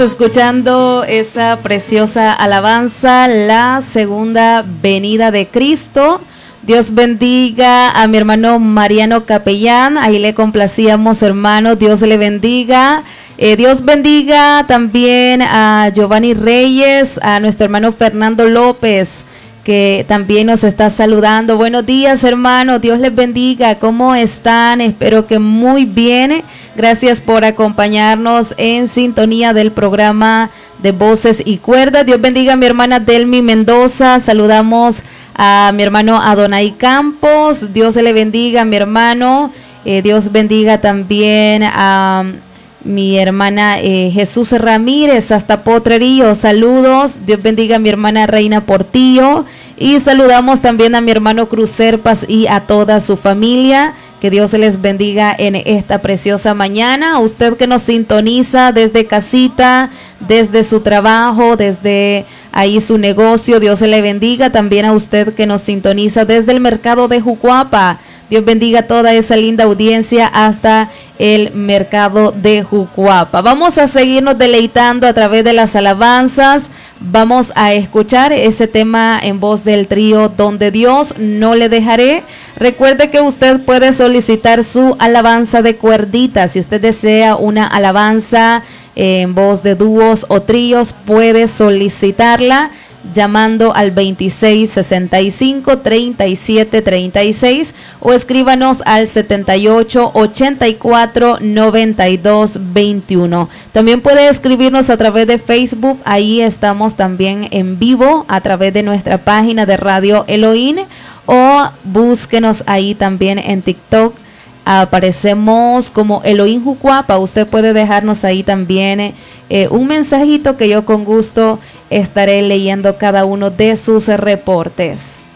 Escuchando esa preciosa alabanza, la segunda venida de Cristo. Dios bendiga a mi hermano Mariano Capellán, ahí le complacíamos, hermano, Dios le bendiga. Dios bendiga también a Giovanni Reyes, a nuestro hermano Fernando López, que también nos está saludando. Buenos días, hermano, Dios les bendiga. ¿Cómo están? Espero que muy bien. Gracias por acompañarnos en sintonía del programa de Voces y Cuerdas. Dios bendiga a mi hermana Delmi Mendoza. Saludamos a mi hermano Adonai Campos. Dios le bendiga a mi hermano. Dios bendiga también a mi hermana Jesús Ramírez hasta Potrerillo. Saludos. Dios bendiga a mi hermana Reina Portillo. Y saludamos también a mi hermano Cruz Serpas y a toda su familia. Que Dios les bendiga en esta preciosa mañana. A usted que nos sintoniza desde casita, desde su trabajo, desde ahí su negocio, Dios le bendiga. También a usted que nos sintoniza desde el mercado de Jucuapa. Dios bendiga toda esa linda audiencia hasta el mercado de Jucuapa. Vamos a seguirnos deleitando a través de las alabanzas. Vamos a escuchar ese tema en voz del trío Donde Dios No Le Dejaré. Recuerde que usted puede solicitar su alabanza de cuerdita. Si usted desea una alabanza en voz de dúos o tríos, puede solicitarla llamando al 2665-3736 o escríbanos al 7884-9221. También puede escribirnos a través de Facebook, ahí estamos también en vivo a través de nuestra página de Radio Elohim, o búsquenos ahí también en TikTok. Aparecemos como Elohim Jucuapa. Usted puede dejarnos ahí también un mensajito que yo con gusto estaré leyendo cada uno de sus reportes.